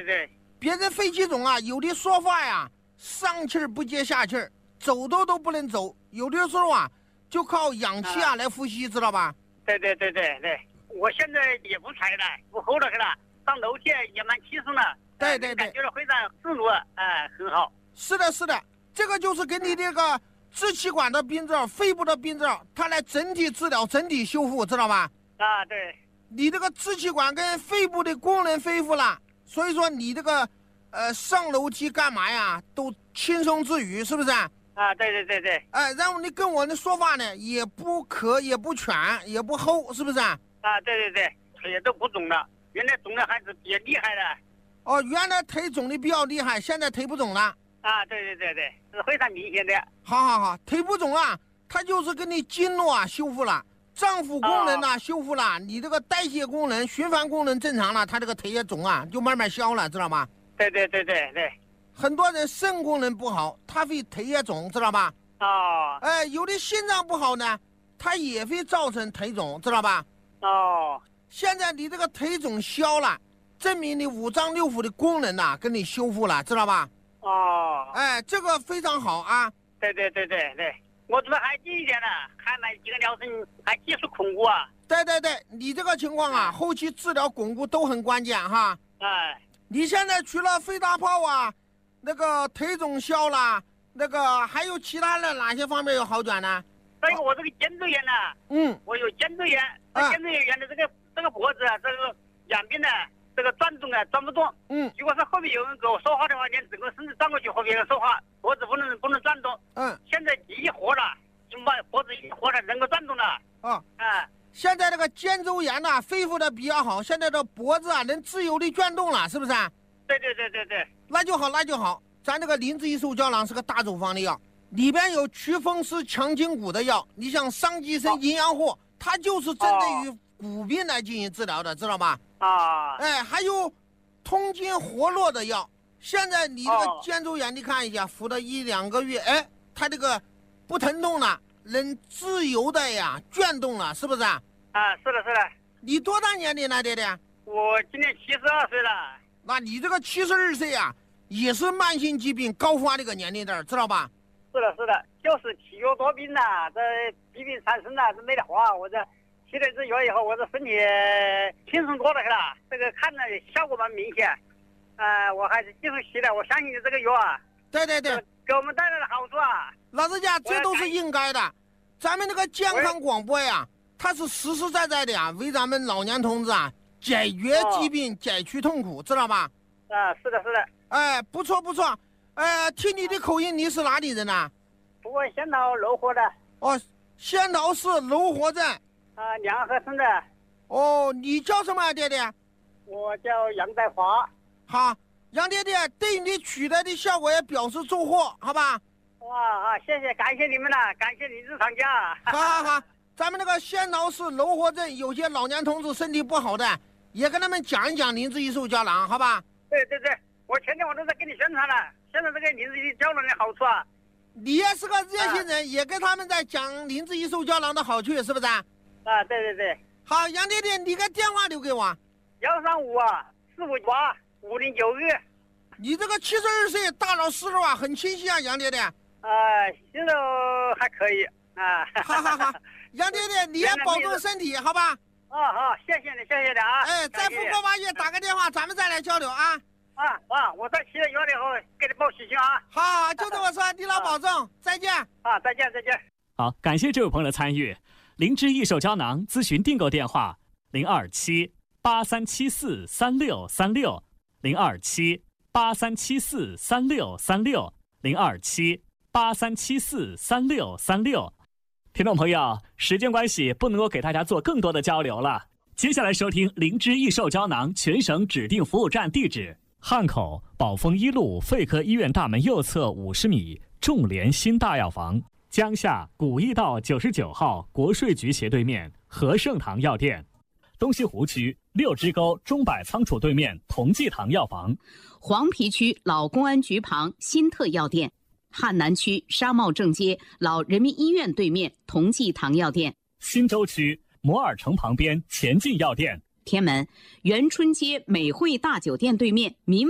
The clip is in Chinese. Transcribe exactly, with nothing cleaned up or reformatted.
对对， 别人肺气肿啊，有的说话呀，上气儿不接下气儿，走都都不能走，有的时候啊，就靠氧气啊来呼吸，知道吧？ 对对对对对，我现在也不踩了，不吼了去了，上楼梯也蛮轻松了。 对对对， 感觉到非常自如，哎、呃，很好。 是的，是的，这个就是给你这个支气管的病症、肺部的病症，它来整体治疗、整体修复，知道吧？ 啊，对。 你这个支气管跟肺部的功能恢复了，所以说你这个，呃，上楼梯干嘛呀，都轻松自如，是不是？ 啊，对对对对。 哎，然后你跟我的说话呢，也不咳，也不喘，也不齁，是不是？ 啊，对对对，腿都不肿了，原来肿的还是比较厉害的。 哦，原来腿肿的比较厉害，现在腿不肿了。 啊，对对对对，是非常明显的。 好好好，腿不肿啊，它就是给你经络啊修复了。脏腑功能呐、啊、修复了，你这个代谢功能、循环功能正常了，他这个腿也肿啊，就慢慢消了，知道吗？ 对对对对对。 很多人肾功能不好，他会腿也肿，知道吧？ 哦。 哎，有的心脏不好呢，它也会造成腿肿，知道吧？ 哦。 现在你这个腿肿消了，证明你五脏六腑的功能呐、啊、给你修复了，知道吧？ 哦。 哎，这个非常好啊。 对对对对对。我这边还近一点呢，看了几个疗程，还技术巩固啊。 对对对，你这个情况啊，后期治疗巩固都很关键哈。 哎。 你现在除了肺大泡啊，那个腿肿消了，那个还有其他的哪些方面有好转呢？ 再一个，我这个肩周炎呢， 嗯， 我有肩周炎， 啊、 肩周炎的这个这个脖子啊，这个两边的这个转动啊转不动。 嗯。 如果是后面有人跟我说话的话，连整个身子转过去和别人说话，脖子不能不能转动。 嗯。 现在一活了，就把脖子一活了，能够转动了。 啊。 啊。 现在这个肩周炎呢、啊、恢复的比较好，现在这脖子啊能自由的转动了，是不是？ 对对对对对。 那就好，那就好。咱这个灵芝益寿胶囊是个大处方的药，里边有祛风湿、强筋骨的药。你像桑寄生、营养货，它就是针对于骨病来进行治疗的，知道吗？ 啊。 哎，还有通经活络的药。现在你这个肩周炎，你看一下，服了一两个月，哎，它这个不疼痛了，能自由的呀转动了，是不是啊？ 啊，是的，是的。 你多大年龄了，爹爹？ 我今年七十二岁了。 那你这个七十二岁啊，也是慢性疾病高发的一个年龄段，知道吧？ 是的，是的，就是体弱多病呐、啊，这疾病缠身呐、啊，这没得话。我这吃了这药以后，我这身体轻松多了去了，这个看着效果蛮明显。呃，我还是继续吃的，我相信你这个药啊。 对对对， 给我们带来的好处啊。 老人家，这都是应该的。咱们这个健康广播呀，它是实实在在的呀，为咱们老年同志啊解决疾病、哦、解除痛苦，知道吧？ 啊，是的，是的。 哎，不错不错。呃，听你的口音，你是哪里人呢、啊？ 我仙桃柔和的。 哦，仙桃市柔和镇。 啊，梁河村的。 哦，你叫什么啊，爹爹？ 我叫杨代华。 好，杨爹爹对你取得的效果也表示祝贺，好吧？ 哇啊，谢谢，感谢你们了，感谢你日常家。 好好好，咱们那个仙桃市柔和镇有些老年同志身体不好的，也跟他们讲一讲灵芝益寿胶囊，好吧？ 对对对，我前天我都在给你宣传了，现在这个灵芝益寿胶囊的好处啊。 你也是个热心人，啊、也跟他们在讲灵芝益寿胶囊的好处，是不是？ 啊，对对对。 好，杨爹爹，你个电话留给我。 幺三五啊，四五八五零九二。 你这个七十二岁，大脑思路啊很清晰啊，杨爹爹。 啊，心肉还可以啊。 好好好，杨爹爹，你也保重身体，好吧？ 啊好，谢谢你，谢谢你啊。 哎，在复活八月打个电话，咱们再来交流啊。 啊啊，我在吃了药以后给你报喜讯啊。 好，好，就这么说，你老保重，再见。 啊，再见，再见。 好，感谢这位朋友的参与。灵芝益寿胶囊咨询订购电话：零二七八三七四三六三六，零二七八三七四三六三六，零二七八三七四三六三六。听众朋友，时间关系，不能够给大家做更多的交流了。接下来收听灵芝益寿胶囊全省指定服务站地址：汉口宝丰一路肺科医院大门右侧五十米，众联新大药房；江夏古驿道九十九号国税局斜对面和盛堂药店；东西湖区六支沟中百仓储对面同济堂药房； 黄陂区老公安局旁新特药店；汉南区沙茂正街老人民医院对面同济堂药店； 新洲区摩尔城旁边前进药店； 天门元春街美汇大酒店对面民